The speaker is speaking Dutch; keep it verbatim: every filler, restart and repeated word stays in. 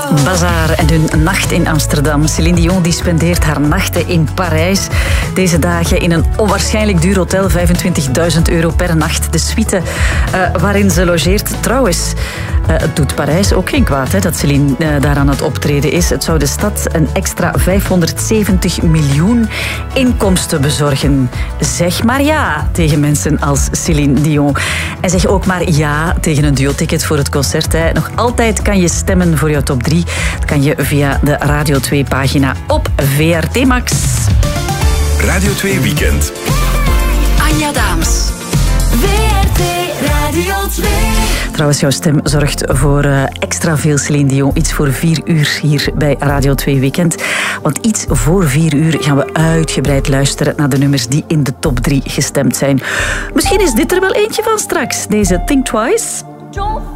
Bazaar en hun nacht in Amsterdam. Céline Dion die spendeert haar nachten in Parijs. Deze dagen in een onwaarschijnlijk duur hotel, vijfentwintigduizend euro per nacht. De suite uh, waarin ze logeert. Trouwens, uh, het doet Parijs ook geen kwaad hè, dat Céline uh, daar aan het optreden is. Het zou de stad een extra vijfhonderdzeventig miljoen inkomsten bezorgen. Zeg maar ja tegen mensen als Céline Dion. En zeg ook maar ja tegen een duo-ticket voor het concert. Hè. Nog altijd kan je stemmen voor jouw top drie. Dat kan je via de Radio twee pagina op V R T Max. Radio twee Weekend. Anja Daams. V R T Radio twee. Trouwens, jouw stem zorgt voor uh, extra veel Céline Dion. Iets voor vier uur hier bij Radio twee Weekend. Want iets voor vier uur gaan we uitgebreid luisteren naar de nummers die in de top drie gestemd zijn. Misschien is dit er wel eentje van straks. Deze Think Twice.